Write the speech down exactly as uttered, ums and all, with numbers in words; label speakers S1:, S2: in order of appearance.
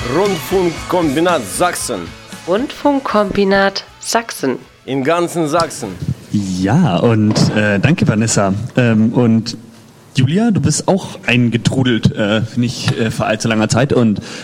S1: Rundfunkkombinat Sachsen.
S2: Rundfunkkombinat Sachsen.
S1: In ganzen Sachsen.
S3: Ja, und äh, danke Vanessa. Ähm, und Julia, du bist auch eingetrudelt, äh, nicht äh, vor allzu langer Zeit und